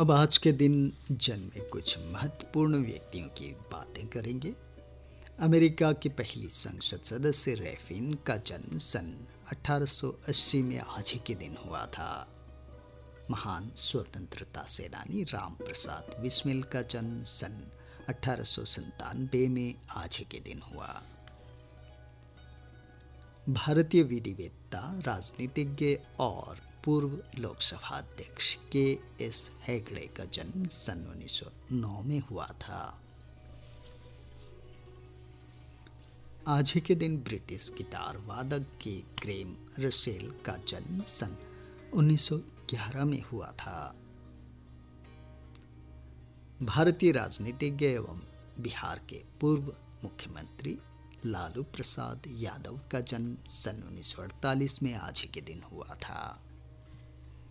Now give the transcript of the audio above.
अब आज के दिन जन्मे कुछ महत्वपूर्ण व्यक्तियों की बातें करेंगे। अमेरिका की पहली संसद सदस्य रैफिन का जन्म सन 1880 में आज ही के दिन हुआ था। महान स्वतंत्रता सेनानी राम प्रसाद बिस्मिल का जन्म सन 1897 में आज ही के दिन हुआ। भारतीय विधिवेत्ता, राजनीतिज्ञ और पूर्व लोकसभा अध्यक्ष के एस हेगड़े का जन्म सन 1909 में हुआ था। आज ही के दिन ब्रिटिश गिटार वादक के ग्रेम रसेल का जन्म सन 1911 में हुआ था। भारतीय राजनीतिज्ञ एवं बिहार के पूर्व मुख्यमंत्री लालू प्रसाद यादव का जन्म सन 1948 में आज ही के दिन हुआ था।